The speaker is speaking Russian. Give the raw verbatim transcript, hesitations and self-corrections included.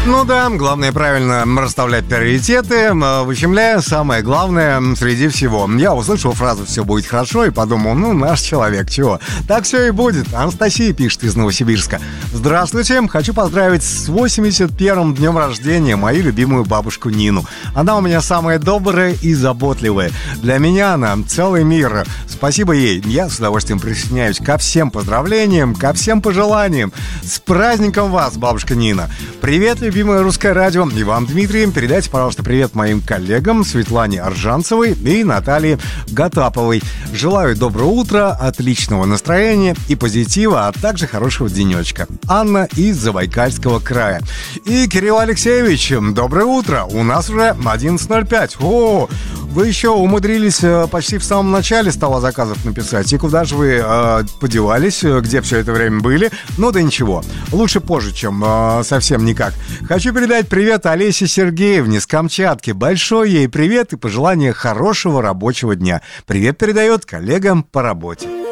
Ну да, главное правильно расставлять приоритеты, выщемляя самое главное среди всего. Я услышал фразу «все будет хорошо» и подумал, ну, наш человек, чего? Так все и будет. Анастасия пишет из Новосибирска. Здравствуйте, хочу поздравить с восемьдесят первым днем рождения мою любимую бабушку Нину. Она у меня самая добрая и заботливая. Для меня она целый мир. Спасибо ей. Я с удовольствием присоединяюсь ко всем поздравлениям, ко всем пожеланиям. С праздником вас, бабушка Нина. Привет, любимое русское радио. И вам, Дмитрий, передайте, пожалуйста, привет моим коллегам Светлане Аржанцевой и Наталье Гатаповой. Желаю доброго утра, отличного настроения и позитива, а также хорошего денечка. Анна из Забайкальского края. И Кирилл Алексеевич, доброе утро. У нас уже одиннадцать ноль пять. О, вы еще умудрились почти в самом начале стола заказов написать. И куда же вы э, подевались, где все это время были? Ну да ничего, лучше позже, чем э, совсем никак. Хочу передать привет Олесе Сергеевне с Камчатки. Большой ей привет и пожелание хорошего рабочего дня. Привет передает коллегам по работе.